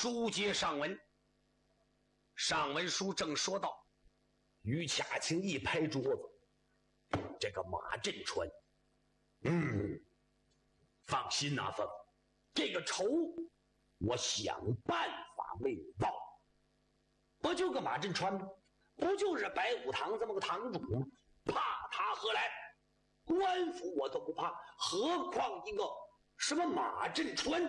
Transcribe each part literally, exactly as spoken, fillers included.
书接上文，上文书正说到，于恰卿一拍桌子，这个马振川，嗯，放心啊，凤，这个仇我想办法为你报。不就个马振川吗？不就是白虎堂这么个堂主吗？怕他何来？官府我都不怕，何况一个什么马振川？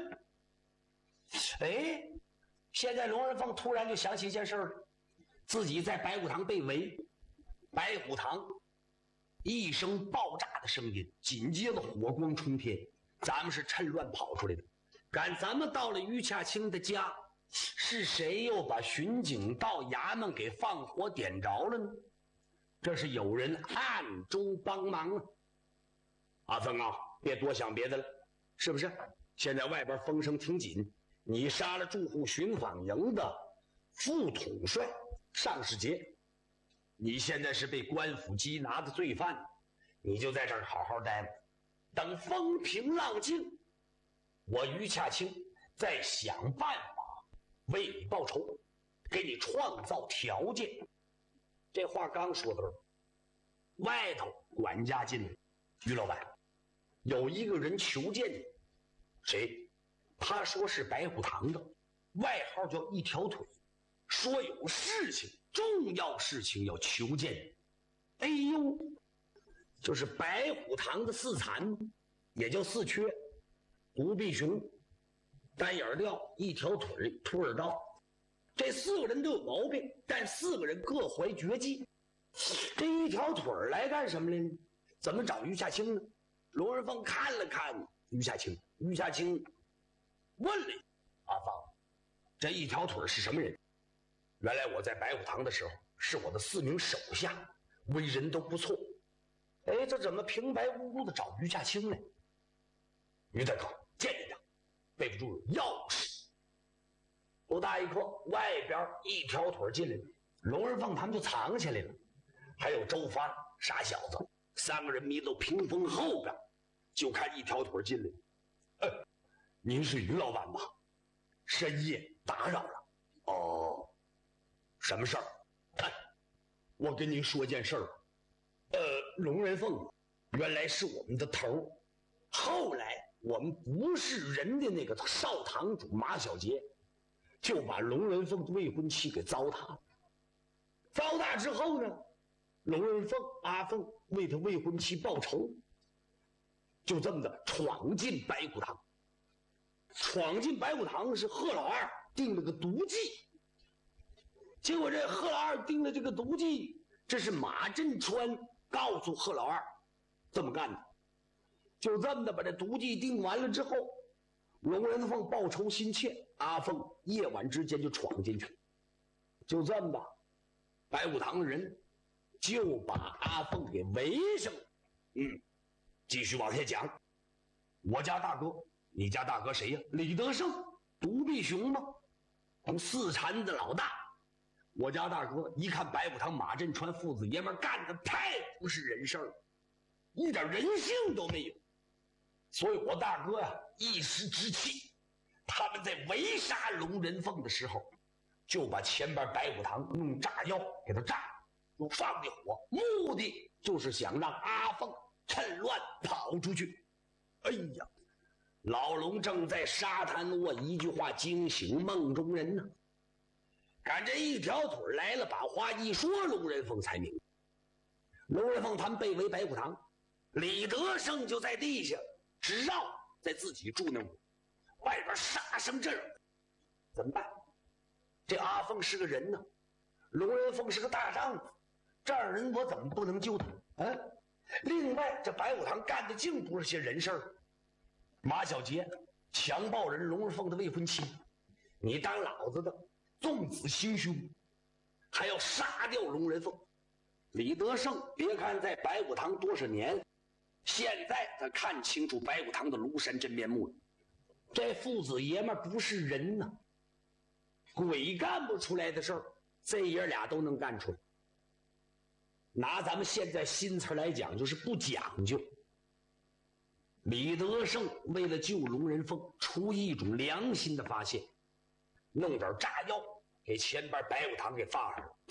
哎，现在龙人凤突然就想起一件事了，自己在白虎堂被围，白虎堂一声爆炸的声音，紧接着火光冲天，咱们是趁乱跑出来的。赶咱们到了于恰卿的家，是谁又把巡警到衙门给放火点着了呢？这是有人暗中帮忙啊！阿凤啊，别多想别的了，是不是？现在外边风声挺紧，你杀了驻护巡访营的副统帅尚世杰，你现在是被官府缉拿的罪犯，你就在这儿好好待着，等风平浪静，我于恰卿再想办法为你报仇，给你创造条件。这话刚说到这儿，外头管家进来，于老板，有一个人求见你。谁？他说是白虎堂的，外号叫一条腿，说有事情，重要事情要求见你。哎呦，就是白虎堂的四残，也叫四缺，独臂熊、单眼吊、一条腿、秃耳刀，这四个人都有毛病，但四个人各怀绝技。这一条腿来干什么来呢？怎么找于恰卿呢？罗仁凤看了看于恰卿，于恰卿问了阿芳，这一条腿是什么人？原来我在白虎堂的时候，是我的四名手下，为人都不错。哎，这怎么平白无故的找于恰卿呢？于大哥，见一见，备不住钥匙。不大一刻，外边一条腿进来了，龙仁凤他们就藏起来了。还有周发、傻小子，三个人迷到屏风后边，就看一条腿进来。呃，您是于老板吧？深夜打扰了。哦，什么事儿？哎，我跟您说件事儿。呃，龙仁凤原来是我们的头，后来我们不是人的那个少堂主马小杰，就把龙仁凤的未婚妻给糟蹋了。糟蹋之后呢，龙仁凤、阿凤为他未婚妻报仇，就这么的闯进白虎堂。闯进白虎堂是贺老二定了个毒计，结果这贺老二定了这个毒计，这是马振川告诉贺老二这么干的。就这么的把这毒计定完了之后，龙仁凤报仇心切，阿凤夜晚之间就闯进去，就这么吧，白虎堂的人就把阿凤给围上了。嗯，继续往下讲。我家大哥，你家大哥谁呀？李德胜，独臂熊吗？我们四禅的老大。我家大哥一看白虎堂马振川父子爷们干的太不是人事了，一点人性都没有。所以我大哥呀、啊、一时之气，他们在围杀龙仁凤的时候，就把前边白虎堂用炸药给他炸了，又放的火，目的就是想让阿凤趁乱跑出去。哎呀，老龙正在沙滩卧，一句话惊醒梦中人呢。赶这一条腿来了，把话一说，龙仁凤才明白。龙仁凤他们被围白虎堂，李德胜就在地下只绕在自己住那屋，外边杀声震耳，怎么办？这阿凤是个人呢，龙仁凤是个大丈夫，这样人我怎么不能救他啊？另外，这白虎堂干的竟不是些人事儿。马小杰强暴人龙仁凤的未婚妻，你当老子的纵子心胸，还要杀掉龙仁凤。李德胜别看在白虎堂多少年，现在他看清楚白虎堂的庐山真面目了。这父子爷们不是人呐，鬼干不出来的事儿，这爷俩都能干出来。拿咱们现在新词来讲，就是不讲究。李德胜为了救龙仁凤，出于一种良心的发现， 弄点炸药给前边白虎堂给放上了，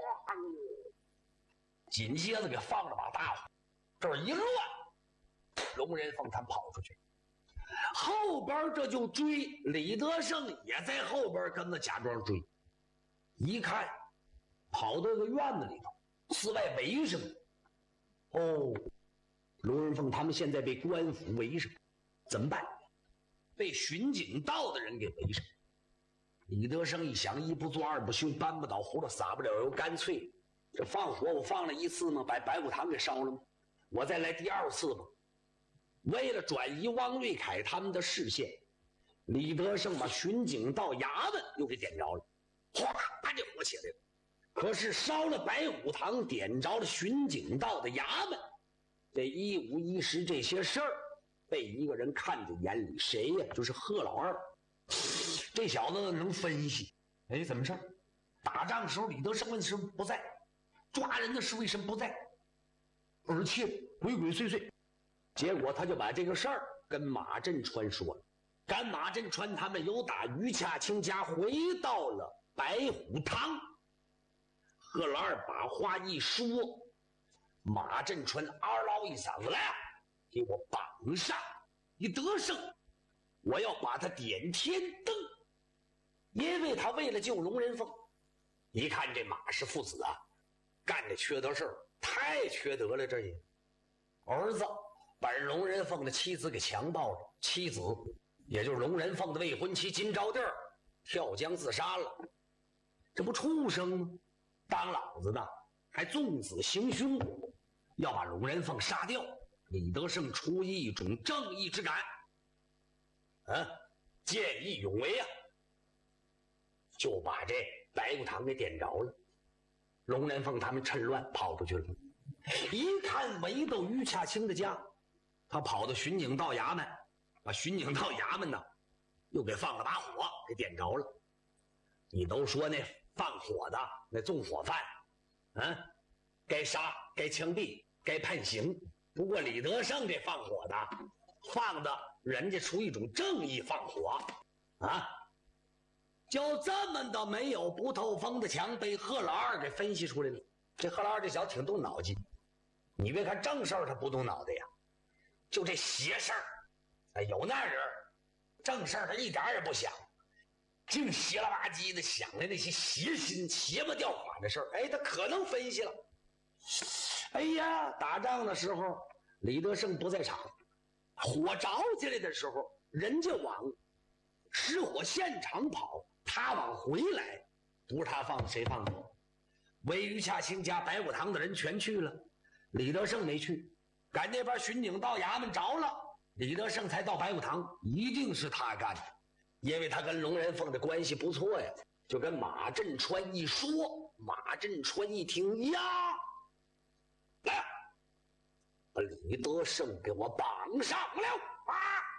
紧接着给放了把大火，这儿一乱，龙人凤他跑出去，后边这就追，李德胜也在后边跟着假装追，一看跑到个院子里头，四外围上了。哦，龙人凤他们现在被官府围上，怎么办？被巡警道的人给围上。李德生一想，一不做二不休，搬不倒葫芦撒不了油，干脆这放火我放了一次吗？把白虎堂给烧了吗？我再来第二次吧。为了转移汪瑞凯他们的视线，李德胜把巡警道衙门又给点着了，哗，这火起来了。可是烧了白虎堂，点着了巡警道的衙门，这一五一十这些事儿被一个人看在眼里，谁呀？就是贺老二。这小子能分析，哎，怎么事？打仗的时候李德胜为什么不在？抓人的时候为什么不在？而且鬼鬼祟祟。结果他就把这个事儿跟马振川说了，赶马振川他们又打于洽清家回到了白虎堂。贺老二把话一说，马振川嗷唠一嗓子，来啊，给我绑上！你德胜，我要把他点天灯，因为他为了救龙人凤，一看这马氏父子啊，干这缺德事儿太缺德了。这也儿子把龙人凤的妻子给强暴了，妻子也就是龙人凤的未婚妻金招娣跳江自杀了，这不畜生吗？当老子的还纵子行凶，要把龙人凤杀掉。李德胜出于一种正义之感，啊，见义勇为啊，就把这白虎堂给点着了。龙人凤他们趁乱跑出去了，一看围到于洽清的家，他跑到巡警道衙门，把巡警道衙门呢又给放了把火给点着了。你都说那放火的那纵火犯，啊，该杀该枪毙该判刑。不过李德胜这放火的，放的人家出一种正义放火啊，就这么的没有不透风的墙被贺老二给分析出来了。这贺老二这小子挺动脑筋，你别看正事儿他不动脑袋呀，就这邪事儿，哎，有那人正事儿他一点也不想，净邪了吧唧的想的那些邪心邪不掉款的事儿，哎，他可能分析了。哎呀，打仗的时候李德胜不在场，火着起来的时候人家往失火现场跑，他往回来，不是他放的谁放的？围于洽清家白虎堂的人全去了，李德胜没去，赶那边巡警到衙门着了，李德胜才到白虎堂，一定是他干的，因为他跟龙人凤的关系不错呀。就跟马振川一说，马振川一听呀，来，把李德胜给我绑上了啊！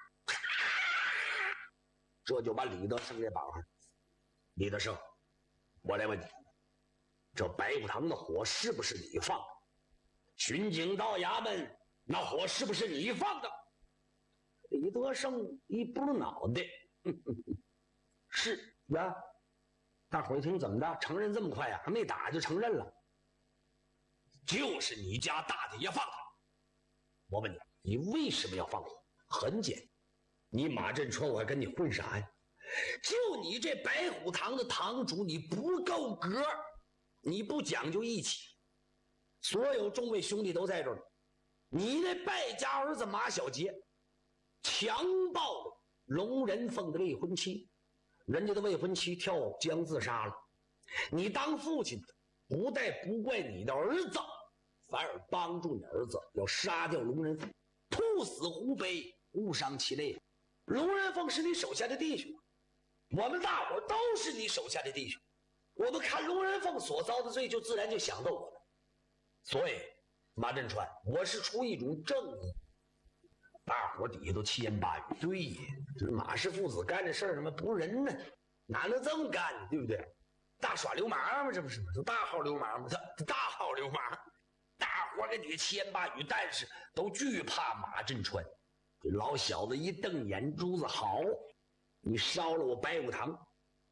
这就把李德胜给绑上。李德胜，我来问你，这白虎堂的火是不是你放的？巡警到衙门那火是不是你放的？李德胜一拨脑袋，呵呵呵，是呀。大伙一听怎么的，承认这么快啊？还没打就承认了，就是你家大爷放的。我问你，你为什么要放火？很简单，你马振川我还跟你混啥呀？就你这白虎堂的堂主，你不够格，你不讲究义气，所有众位兄弟都在这儿，你那败家儿子马小杰强暴了龙人凤的未婚妻，人家的未婚妻跳江自杀了，你当父亲的不但不怪你的儿子，反而帮助你儿子要杀掉龙人凤，兔死狐悲，误伤其类。龙人凤是你手下的弟兄，我们大伙都是你手下的弟兄，我们看龙人凤所遭的罪，就自然就想到我们。所以马振川，我是出一种正义。大伙底下都七言八语，对呀，这马氏父子干这事儿，他妈不是人呢，哪能这么干呢？对不对？大耍流氓吗？这不是吗？这大号流氓吗？这大号流氓，大伙给底下七言八语，但是都惧怕马振川。这老小子一瞪眼珠子，好，你烧了我白虎堂，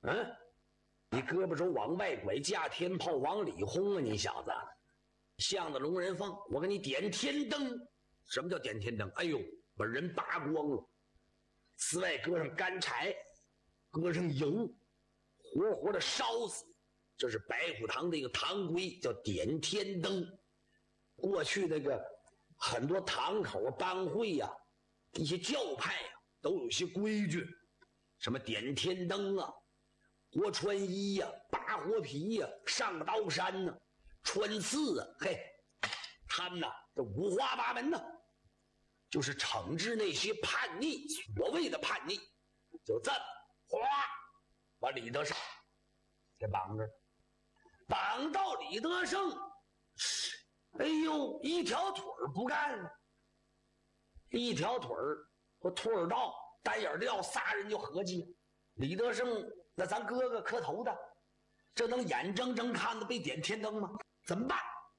嗯，你胳膊肘往外拐，架天炮往里轰啊！你小子，向着龙人凤，我给你点天灯。什么叫点天灯？哎呦，把人扒光了，此外搁上干柴，搁上油，活活的烧死。这是白虎堂的一个堂规，叫点天灯。过去那个很多堂口帮会呀、啊，一些教派呀、啊，都有些规矩，什么点天灯啊，活穿衣呀、啊，拔活皮呀、啊，上刀山呢、啊，穿刺啊，嘿，他们呐，这五花八门呢，就是惩治那些叛逆，所谓的叛逆，就这么哗，把李德胜给绑着，绑到李德胜，哎呦，一条腿儿不干了，一条腿儿和兔儿道单眼料仨人就合计，李德胜那咱哥哥磕头的，这能眼睁睁看着被点天灯吗？怎么办？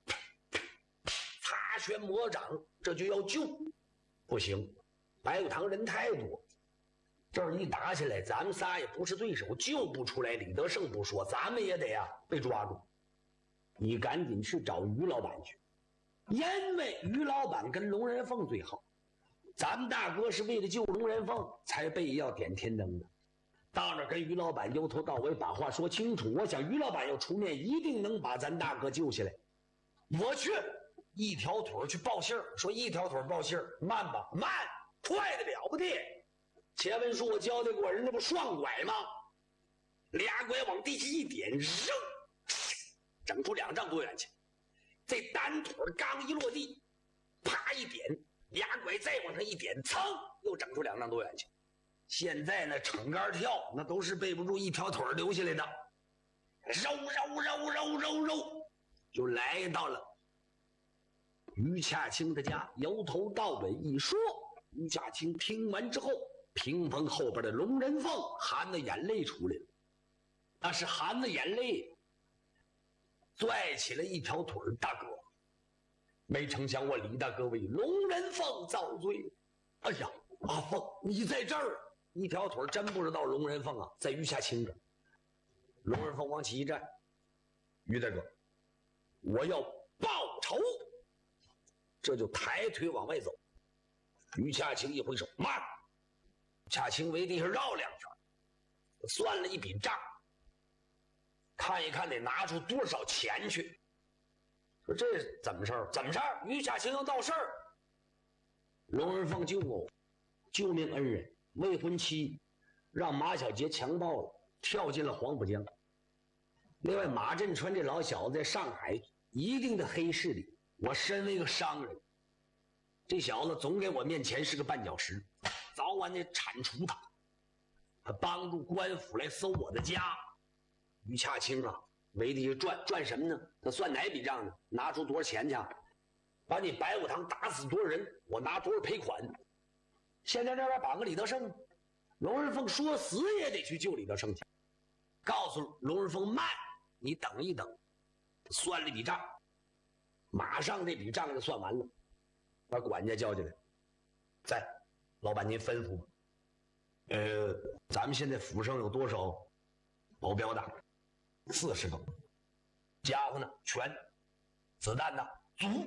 擦拳魔掌，这就要救，不行，白虎堂人太多，这儿一打起来，咱们仨也不是对手，救不出来。李德胜不说，咱们也得呀、啊、被抓住。你赶紧去找于老板去，因为于老板跟龙人凤最好，咱们大哥是为了救龙人凤才被要点天灯的。到那跟于老板由头到尾把话说清楚，我想于老板要出面，一定能把咱大哥救下来。我去，一条腿去报信儿，说一条腿报信儿，慢吧，慢，快的了不得。前文书我交代过，人那不双拐吗？俩拐往地下一点，扔，整出两丈多远去。这单腿刚一落地，啪一点，俩拐再往上一点，噌，又整出两丈多远去。现在那撑杆跳，那都是背不住一条腿留下来的，揉揉揉揉揉揉，就来到了于洽清的家。由头到尾一说，于洽清听完之后，屏风后边的龙人凤含着眼泪出来了，那是含着眼泪拽起了一条腿。大哥，没成想我李大哥为龙人凤遭罪。哎呀，阿凤你在这儿，一条腿真不知道龙人凤啊在于洽清这。龙人凤往起一站，于大哥，我要报仇。这就抬腿往外走。于洽清一挥手，慢。洽清围地上绕两圈，算了一笔账，看一看得拿出多少钱去。说这怎么事儿？怎么事儿？于洽清要闹事儿。龙人凤救我，救命恩人，未婚妻让马小杰强暴了，跳进了黄浦江。另外，马振川这老小子在上海一定的黑势力，我身为个商人，这小子总给我面前是个绊脚石，早晚得铲除他。他帮助官府来搜我的家。于洽清啊，围地下转转什么呢？他算哪笔账呢？拿出多少钱去？把你白虎堂打死多少人，我拿多少赔款。现在这边绑个李德胜，龙人凤说死也得去救李德胜去。告诉龙人凤慢，你等一等，算了一笔账，马上这笔账就算完了。把管家叫进来，在，老板您吩咐吧。呃，咱们现在府上有多少保镖的？四十个。家伙呢？全。子弹呢？足。